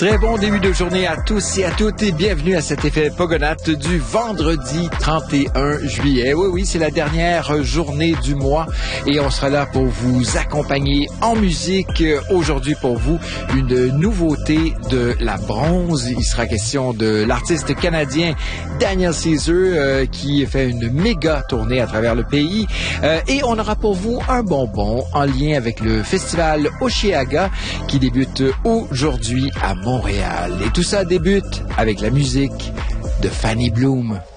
Très bon début de journée à tous et à toutes et bienvenue à cet effet Pogonate du vendredi 31 juillet. Oui, c'est la dernière journée du mois et on sera là pour vous accompagner en musique. Aujourd'hui pour vous, une nouveauté de la bronze. Il sera question de l'artiste canadien Daniel Caesar qui fait une méga tournée à travers le pays. Et on aura pour vous un bonbon en lien avec le festival Osheaga qui débute aujourd'hui à Montréal. Et tout ça débute avec la musique de Fanny Bloom.